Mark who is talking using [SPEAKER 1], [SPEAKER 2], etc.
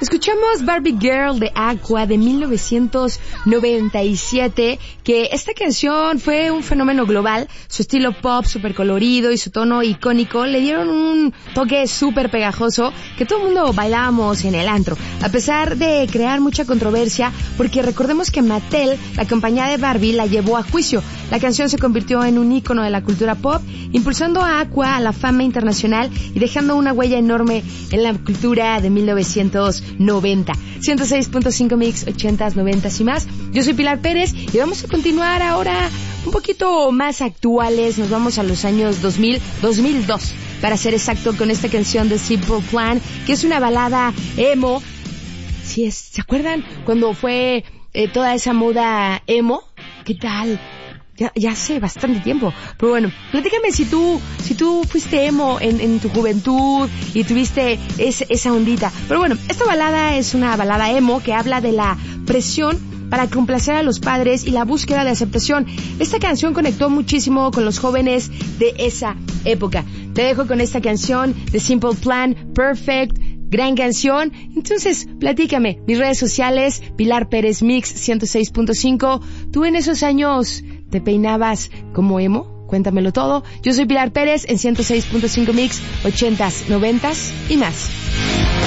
[SPEAKER 1] Escuchamos Barbie Girl de Aqua de 1997, que esta canción fue un fenómeno global. Su estilo pop súper colorido y su tono icónico le dieron un toque súper pegajoso que todo el mundo bailábamos en el antro, a pesar de crear mucha controversia, porque recordemos que Mattel, la compañía de Barbie, la llevó a juicio. La canción se convirtió en un ícono de la cultura pop, impulsando a Aqua a la fama internacional y dejando una huella enorme en la cultura de 1990. 106.5 Mix, 80s, 90s y más. Yo soy Pilar Pérez y vamos a continuar ahora un poquito más actuales. Nos vamos a los años 2002, para ser exacto, con esta canción de Simple Plan, que es una balada emo. ¿Se acuerdan cuando fue toda esa moda emo? ¿Qué tal? Ya hace bastante tiempo. Pero bueno, platícame si tú fuiste emo en tu juventud y tuviste esa ondita. Pero bueno, esta balada es una balada emo que habla de la presión para complacer a los padres y la búsqueda de aceptación. Esta canción conectó muchísimo con los jóvenes de esa época. Te dejo con esta canción de Simple Plan, Perfect. Gran canción. Entonces, platícame. Mis redes sociales, Pilar Pérez Mix 106.5. ¿Tú en esos años te peinabas como emo? Cuéntamelo todo. Yo soy Pilar Pérez en 106.5 Mix, 80s, 90s y más.